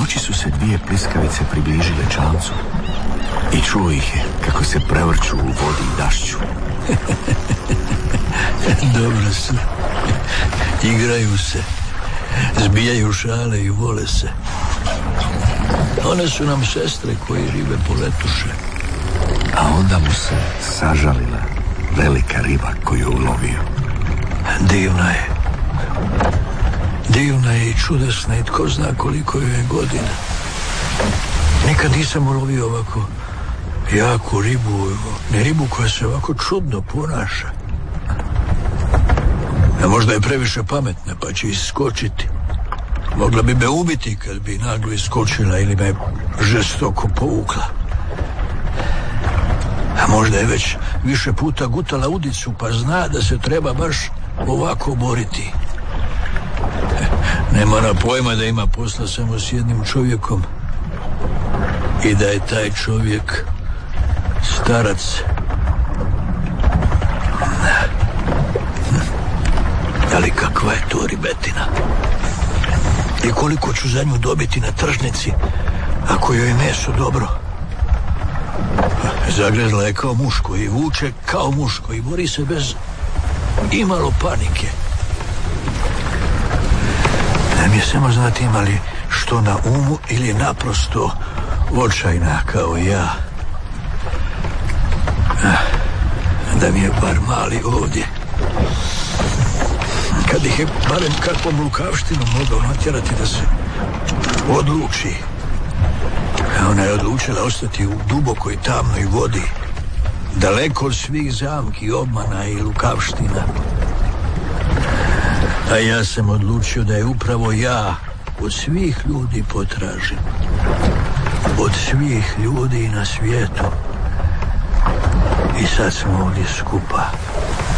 noći su se dvije pliskavice približile čamcu i čuo ih je kako se prevrću u vodi i dašću. Dobro su. Igraju se, zbijaju šale i vole se. One su nam sestre koji ribe poletuše. A onda mu se sažalila velika riba koju je ulovio. Divna je i čudesna i tko zna koliko joj je godina. Nikad nisam ulovio ovako jaku ribu, ne ribu koja se ovako čudno ponaša. A možda je previše pametna pa će iskočiti. Mogla bi me ubiti kad bi naglo iskočila ili me žestoko povukla. A možda je već više puta gutala udicu pa zna da se treba baš ovako boriti. Nema na pojma da ima posla samo s jednim čovjekom i da je taj čovjek starac. Ali kakva je to ribetina? I koliko ću za nju dobiti na tržnici ako joj je meso dobro? Zagrezla je kao muško i vuče kao muško i bori se bez imalo panike. Ne mi je samo znati ima li što na umu ili naprosto očajna kao ja. Da mi je bar mali ovdje. Kad ih je barem kakvom lukavštinom mogao natjerati da se odluči. A ona je odlučila ostati u dubokoj tamnoj vodi, daleko od svih zamki, obmana i lukavština. A ja sam odlučio da je upravo ja od svih ljudi potražim. Od svih ljudi na svijetu. I sad smo ovdje skupa.